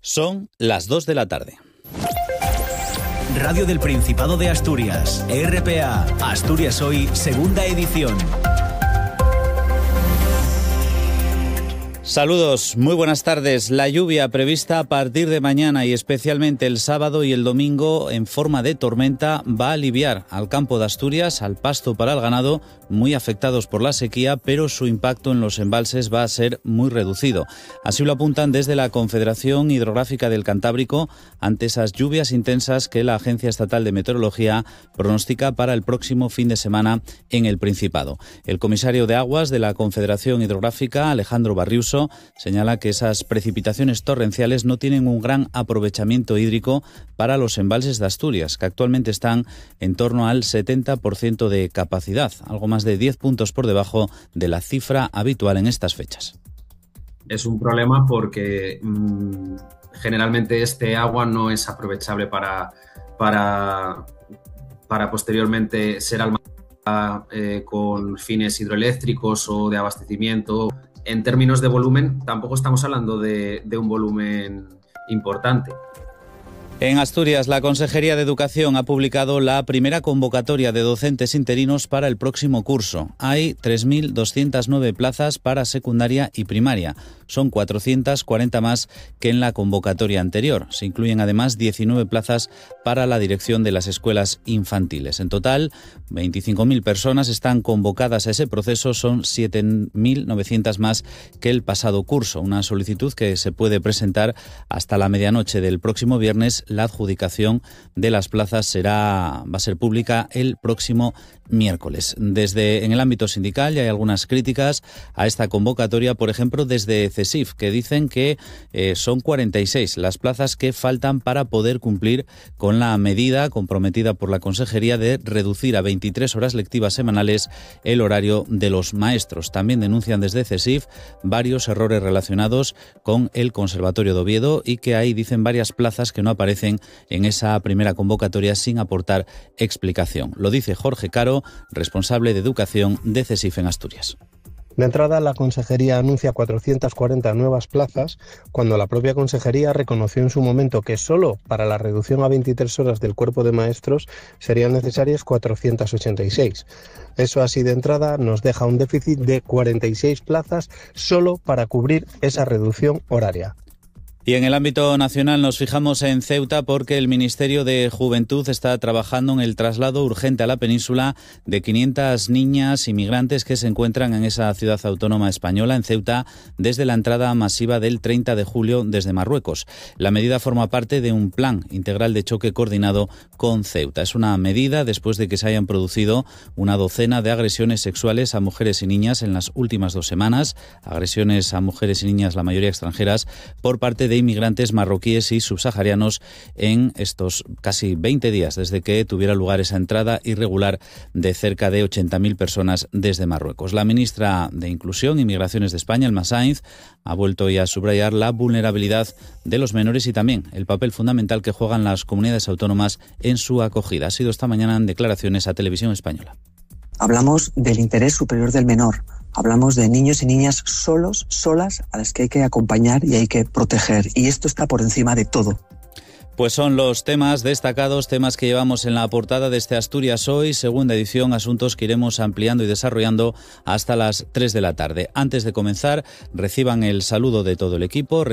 Son las 2 de la tarde. Radio del Principado de Asturias, RPA, Asturias Hoy, segunda edición. Saludos, muy buenas tardes. La lluvia prevista a partir de mañana y especialmente el sábado y el domingo en forma de tormenta va a aliviar al campo de Asturias, al pasto para el ganado, muy afectados por la sequía, pero su impacto en los embalses va a ser muy reducido. Así lo apuntan desde la Confederación Hidrográfica del Cantábrico ante esas lluvias intensas que la Agencia Estatal de Meteorología pronostica para el próximo fin de semana en el Principado. El comisario de Aguas de la Confederación Hidrográfica, Alejandro Barriuso, señala que esas precipitaciones torrenciales no tienen un gran aprovechamiento hídrico para los embalses de Asturias, que actualmente están en torno al 70% de capacidad, algo más de 10 puntos por debajo de la cifra habitual en estas fechas. Es un problema porque generalmente este agua no es aprovechable para posteriormente ser almacenada con fines hidroeléctricos o de abastecimiento. En términos de volumen, tampoco estamos hablando de un volumen importante. En Asturias, la Consejería de Educación ha publicado la primera convocatoria de docentes interinos para el próximo curso. Hay 3.209 plazas para secundaria y primaria. Son 440 más que en la convocatoria anterior. Se incluyen además 19 plazas para la dirección de las escuelas infantiles. En total, 25.000 personas están convocadas a ese proceso. Son 7.900 más que el pasado curso. Una solicitud que se puede presentar hasta la medianoche del próximo viernes. La adjudicación de las plazas va a ser pública el próximo miércoles. En el ámbito sindical ya hay algunas críticas a esta convocatoria, por ejemplo, desde CESIF, que dicen que son 46 las plazas que faltan para poder cumplir con la medida comprometida por la Consejería de reducir a 23 horas lectivas semanales el horario de los maestros. También denuncian desde CESIF varios errores relacionados con el Conservatorio de Oviedo y que hay, dicen, varias plazas que no aparecen en esa primera convocatoria sin aportar explicación. Lo dice Jorge Caro, responsable de Educación de CESIF en Asturias. De entrada, la Consejería anuncia 440 nuevas plazas, cuando la propia Consejería reconoció en su momento que solo para la reducción a 23 horas del cuerpo de maestros serían necesarias 486. Eso así de entrada nos deja un déficit de 46 plazas solo para cubrir esa reducción horaria. Y en el ámbito nacional nos fijamos en Ceuta porque el Ministerio de Juventud está trabajando en el traslado urgente a la península de 500 niñas inmigrantes que se encuentran en esa ciudad autónoma española, en Ceuta, desde la entrada masiva del 30 de julio desde Marruecos. La medida forma parte de un plan integral de choque coordinado con Ceuta. Es una medida después de que se hayan producido una docena de agresiones sexuales a mujeres y niñas en las últimas 2 semanas, agresiones a mujeres y niñas, la mayoría extranjeras, por parte de inmigrantes marroquíes y subsaharianos en estos casi 20 días desde que tuviera lugar esa entrada irregular de cerca de 80.000 personas desde Marruecos. La ministra de Inclusión y Migraciones de España, Elma Sainz, ha vuelto hoy a subrayar la vulnerabilidad de los menores y también el papel fundamental que juegan las comunidades autónomas en su acogida. Ha sido esta mañana en declaraciones a Televisión Española. Hablamos del interés superior del menor. Hablamos de niños y niñas solas, a las que hay que acompañar y hay que proteger. Y esto está por encima de todo. Pues son los temas destacados, temas que llevamos en la portada de este Asturias Hoy, segunda edición, asuntos que iremos ampliando y desarrollando hasta las 3 de la tarde. Antes de comenzar, reciban el saludo de todo el equipo.